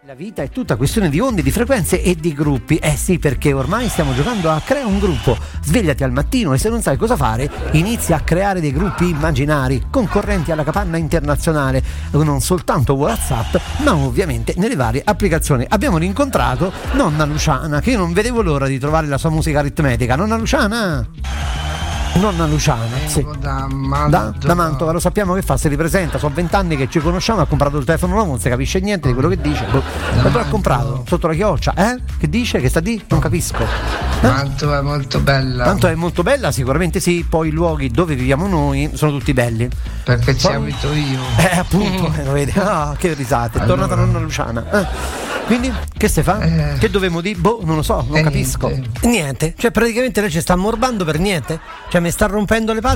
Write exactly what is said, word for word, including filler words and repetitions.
La vita è tutta questione di onde, di frequenze e di gruppi. Eh sì, perché ormai stiamo giocando a crea un gruppo. Svegliati al mattino e se non sai cosa fare, inizia a creare dei gruppi immaginari, concorrenti alla capanna internazionale, non soltanto WhatsApp, ma ovviamente nelle varie applicazioni. Abbiamo rincontrato nonna Luciana, che io non vedevo l'ora di trovare la sua musica aritmetica. Nonna Luciana! Nonna Luciana, sì. da, Mantova. Da, da Mantova, lo sappiamo che fa, si ripresenta, sono vent'anni che ci conosciamo, ha comprato il telefono nuovo, non si capisce niente di quello che dice, boh. Ma poi ha comprato sotto la chioccia, eh? Che dice? Che sta di? Non capisco. Eh? Mantova è molto bella. Mantova è molto bella, sicuramente sì, poi i luoghi dove viviamo noi sono tutti belli. Perché ci poi... abito io. Eh appunto, mm. eh, lo vedi? Ah, che risate, è allora... tornata nonna Luciana. Eh. Quindi che se fa? Eh... Che dovemo dire? Boh, non lo so, non eh, capisco. Niente. niente, cioè praticamente lei ci sta ammorbando per niente, cioè mi sta rompendo le palle.